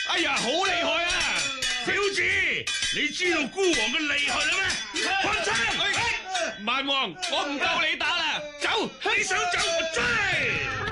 哎呀，好厲害啊！小子，你知道孤王嘅厲害啦咩？開槍！蠻王，我唔夠你打啦，走！你想走，追！